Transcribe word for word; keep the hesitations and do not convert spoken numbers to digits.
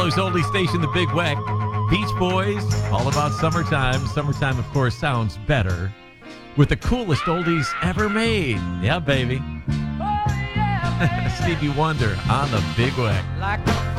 Chicago's oldie station, The Big Weck. Beach Boys, all about summertime. Summertime, of course, sounds better with the coolest oldies ever made. Yeah, baby. Stevie Wonder on The Big Weck. Like